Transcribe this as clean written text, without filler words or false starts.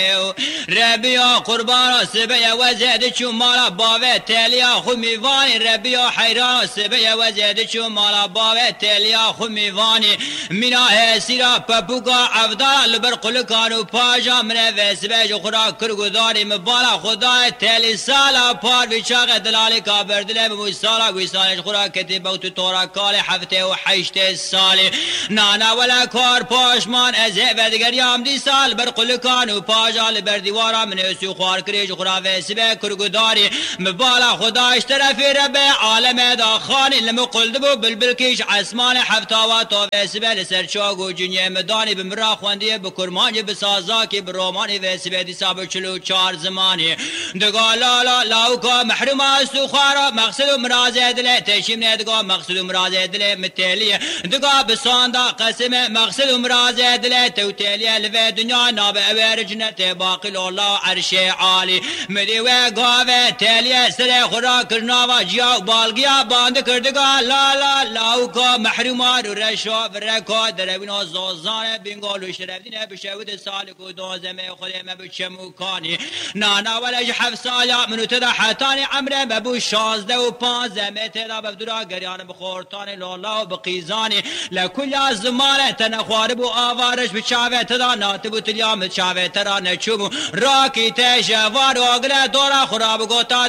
ربیا قربان سبه وزد چو مالا باوه تلیا خو میوانی ربیا حیران سبه وزد چو مالا باوه تلیا خو میوانی مینا هسیرا پپوکا افدار لبر قلکانو پاجا من وسبه جو خورا کرگوداری مبالا خدا تلی سالا پار بیچاق دلالی کابردله بموی سالا ویسانش خورا کتیبه تو تورا کال هفته و حشت سالی نانا ولا کار پاشمان از ودگریام دی سال بر قلکانو پاجا لبر دیوارا من اسو خوار کریج خورا وسبه کرگوداری مبالا خداش طرفی رب عالم دا خانی لما قلدبو بلبلکیش عسمان حفتاوا تو وسبه لسر چاگو جنیه مدانی بمرا خواندیه بکرمانی بسازاکی برومانی وسبه دی سابو چلو چار زمانی دگا لالا لاوکا محروم استو خوارا مقصد و مرازه دله تشیم ندگا مقصد و مرازه دله متلیه دگا بساندا قسم مقصد و مرازه دله توتلیه لفه دنیا ناب اویر جنت باقی الله عرش عالی مدیوه گاوه تلیه سر خورا کرناوا جیا بالگیا باند کردگا لالا لاوکا محرومان و رشا و رکا دروینا زازان بینگالو شرفدینه بشود سالکو دوزمه خودمه بچموکانی نانا ولج حفصایا منو تدا حتانی عمره ببو 16 و 15 متر بفدرا گریان بخورتان لالا و بقیزانی لکل زمان تنخوار بو آوارش بچاوه تدا ناتبو تلیام چاوه ترا نچومو راکی تشوار و اگره دورا خراب گوتا